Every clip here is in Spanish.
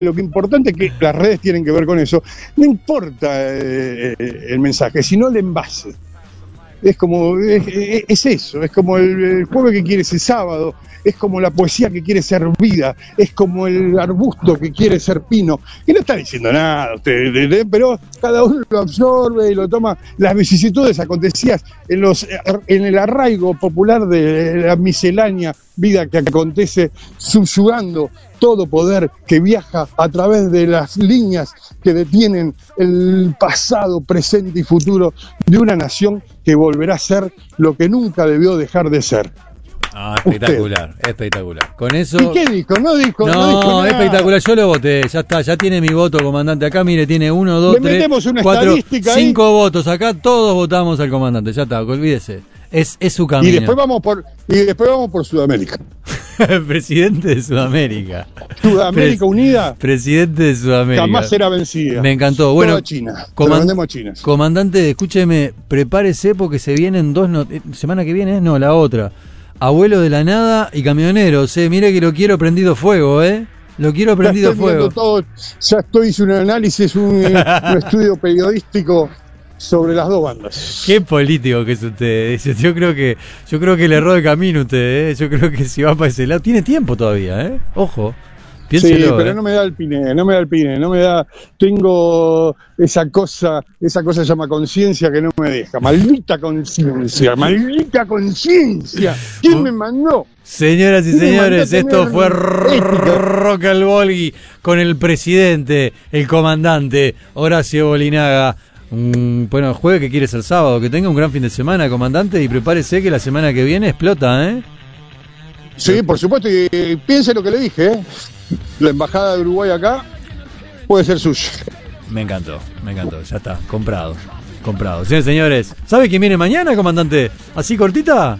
lo que importante es que las redes tienen que ver con eso. No importa el mensaje, sino el envase. Es como, es eso, es como el jueves que quiere ser sábado, es como la poesía que quiere ser vida, es como el arbusto que quiere ser pino. Y no está diciendo nada usted, pero cada uno lo absorbe y lo toma. Las vicisitudes acontecidas en el arraigo popular de la miscelánea vida que acontece, subyugando todo poder que viaja a través de las líneas que detienen el pasado, presente y futuro de una nación que volverá a ser lo que nunca debió dejar de ser. Ah, espectacular, espectacular. Con eso. ¿Y qué dijo? No dijo No, nada. Espectacular. Yo lo voté, ya está, ya tiene mi voto, comandante. Acá, mire, tiene 1, 2, 3, 4, 5 votos. Acá todos votamos al comandante, ya está, olvídese. Es su camino. Y después vamos por Sudamérica. Presidente de Sudamérica. Sudamérica Unida. Presidente de Sudamérica. Jamás será vencida. Me encantó. Bueno, toda China. Mandemos a China. Comandante, escúcheme, prepárese porque se vienen semana que viene, no, la otra. Abuelo de la nada y camioneros, mire que lo quiero prendido fuego, Lo quiero prendido fuego. Todo, ya hice un análisis, un estudio periodístico sobre las dos bandas. Qué político que es usted. Yo creo que le erró de camino usted, Yo creo que si va para ese lado, tiene tiempo todavía, Ojo. Piénselo, sí, pero no me da el pine, tengo esa cosa se llama conciencia que no me deja. Maldita conciencia. ¿Quién me mandó? Señoras y señores, esto fue Rock al Volgui con el presidente, el comandante Horacio Bolinaga. Bueno, juegue que quiere ser sábado, que tenga un gran fin de semana, comandante, y prepárese que la semana que viene explota, Sí, por supuesto, y piense lo que le dije, La embajada de Uruguay acá puede ser suya. Me encantó, ya está, comprado. Señores, señores, ¿sabe quién viene mañana, comandante? ¿Así cortita?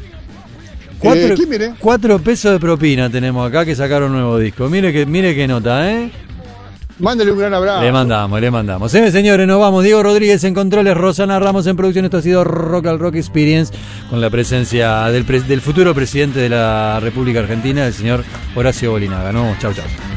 4 pesos de propina tenemos acá que sacaron un nuevo disco. Mire qué nota, Mándale un gran abrazo. Le mandamos. Señores, nos vamos. Diego Rodríguez en controles, Rosana Ramos en producción. Esto ha sido Rock al Rock Experience con la presencia del futuro presidente de la República Argentina, el señor Horacio Bolinaga. Nos vemos. Chau.